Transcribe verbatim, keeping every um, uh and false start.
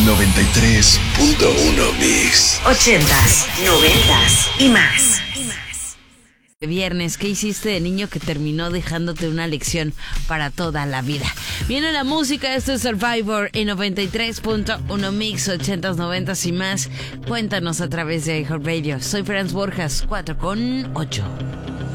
noventa y tres punto uno Mix. Ochentas, noventas y más. Viernes, ¿qué hiciste de niño que terminó dejándote una lección para toda la vida? Viene la música, esto es Survivor en noventa y tres punto uno Mix, ochentas, noventas y más. Cuéntanos a través de iHeartRadio. Soy Franz Borjas, cuatro con ocho.